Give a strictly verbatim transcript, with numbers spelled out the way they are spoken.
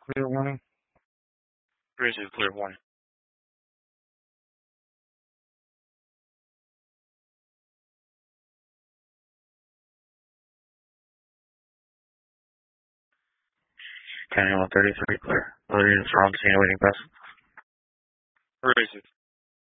Clear one. Cruiser, clear one. County one thirty-three, clear. Other units are on scene awaiting pass. Cruiser.